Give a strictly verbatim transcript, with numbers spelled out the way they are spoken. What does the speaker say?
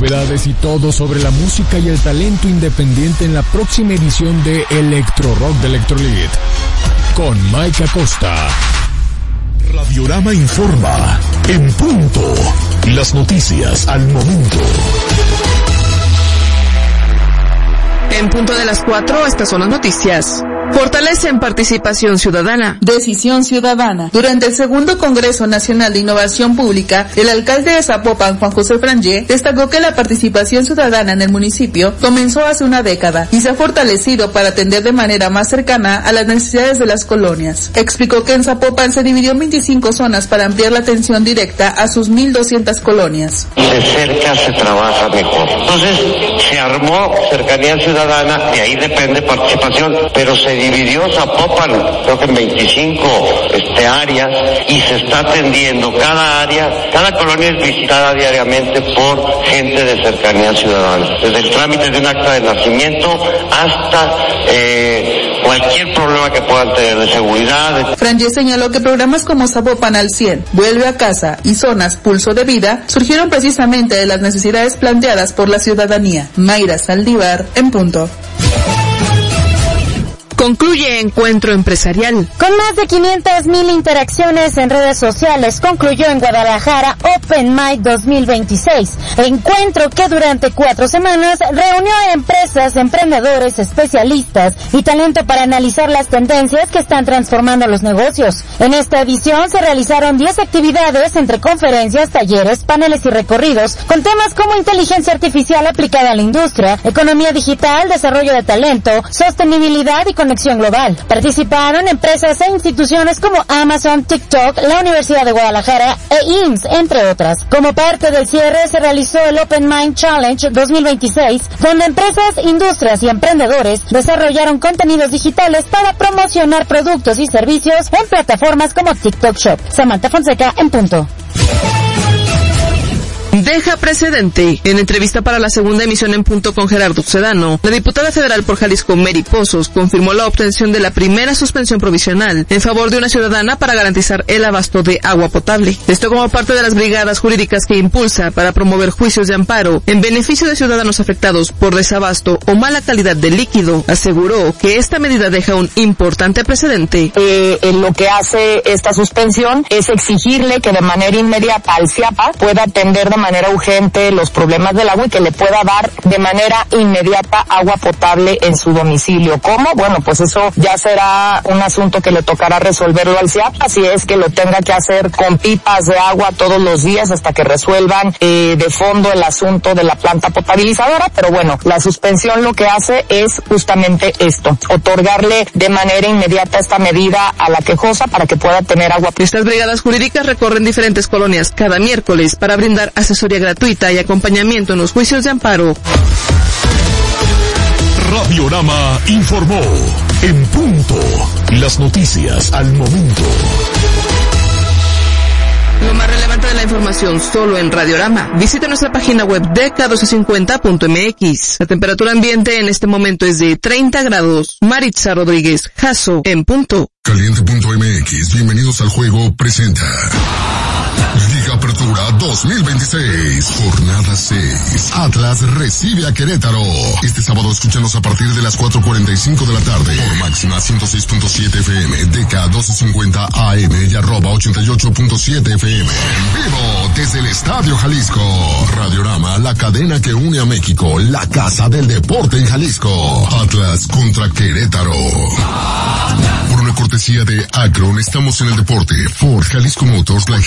novedades y todo sobre la música y el talento independiente en la próxima edición de Electro Rock de Electrolit con Mike Acosta. Radiorama informa en punto. Las noticias al momento. En punto de las cuatro, estas son las noticias. Fortalecen participación ciudadana. Decisión ciudadana. Durante el segundo Congreso Nacional de Innovación Pública, el alcalde de Zapopan, Juan José Frangé, destacó que la participación ciudadana en el municipio comenzó hace una década y se ha fortalecido para atender de manera más cercana a las necesidades de las colonias. Explicó que en Zapopan se dividió en veinticinco zonas para ampliar la atención directa a sus mil doscientas colonias. De cerca se trabaja mejor. Entonces, se armó cercanía ciudadana, de ahí depende participación, pero se dividió Zapopan, creo que en veinticinco este, áreas, y se está atendiendo cada área, cada colonia es visitada diariamente por gente de cercanía ciudadana, desde el trámite de un acta de nacimiento hasta eh, cualquier problema que puedan tener de seguridad. Frangé señaló que programas como Zapopan al cien, Vuelve a Casa y Zonas Pulso de Vida surgieron precisamente de las necesidades planteadas por la ciudadanía. Mayra Saldívar, en punto. Concluye encuentro empresarial. Con más de quinientas mil interacciones en redes sociales, concluyó en Guadalajara Open Mic dos mil veintiséis, encuentro que durante cuatro semanas reunió a empresas, emprendedores, especialistas y talento para analizar las tendencias que están transformando los negocios. En esta edición se realizaron diez actividades entre conferencias, talleres, paneles y recorridos con temas como inteligencia artificial aplicada a la industria, economía digital, desarrollo de talento, sostenibilidad y conexión global. Participaron empresas e instituciones como Amazon, TikTok, la Universidad de Guadalajara e I M S S, entre otras. Como parte del cierre se realizó el Open Mind Challenge dos mil veintiséis, donde empresas, industrias y emprendedores desarrollaron contenidos digitales para promocionar productos y servicios en plataformas como TikTok Shop. Samantha Fonseca, en punto. Deja precedente. En entrevista para la segunda emisión en punto con Gerardo Sedano, la diputada federal por Jalisco, Mary Pozos, confirmó la obtención de la primera suspensión provisional en favor de una ciudadana para garantizar el abasto de agua potable. Esto como parte de las brigadas jurídicas que impulsa para promover juicios de amparo en beneficio de ciudadanos afectados por desabasto o mala calidad del líquido. Aseguró que esta medida deja un importante precedente. Eh, en lo que hace esta suspensión es exigirle que de manera inmediata al CIAPA pueda atender de manera urgente los problemas del agua y que le pueda dar de manera inmediata agua potable en su domicilio. ¿Cómo? Bueno, pues eso ya será un asunto que le tocará resolverlo al CIAPA, si es que lo tenga que hacer con pipas de agua todos los días hasta que resuelvan eh, de fondo el asunto de la planta potabilizadora, pero bueno, la suspensión lo que hace es justamente esto, otorgarle de manera inmediata esta medida a la quejosa para que pueda tener agua. Estas brigadas jurídicas recorren diferentes colonias cada miércoles para brindar asesoría gratuita y acompañamiento en los juicios de amparo. Radiorama informó en punto. Las noticias al momento. Lo más relevante de la información solo en Radiorama. Visite nuestra página web d k doce cincuenta punto m x. La temperatura ambiente en este momento es de treinta grados. Maritza Rodríguez, Jasso, en punto. Caliente punto m x, bienvenidos al juego, presenta Liga Apertura dos mil veintiséis, jornada seis. Atlas recibe a Querétaro. Este sábado escúchanos a partir de las cuatro cuarenta y cinco de la tarde por máxima ciento seis punto siete F M, D K doce cincuenta A M y arroba ochenta y ocho punto siete F M. En vivo desde el Estadio Jalisco. Radiorama, la cadena que une a México, la casa del deporte en Jalisco. Atlas contra Querétaro. Por una cortesía de Akron, estamos en el deporte. Ford, Jalisco Motors, la